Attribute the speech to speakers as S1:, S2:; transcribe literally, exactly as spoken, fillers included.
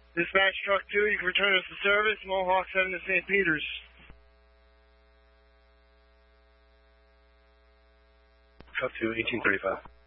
S1: Dispatch Truck two, you can return us to service. Mohawk seven to Saint Peters.
S2: Truck two, eighteen thirty-five.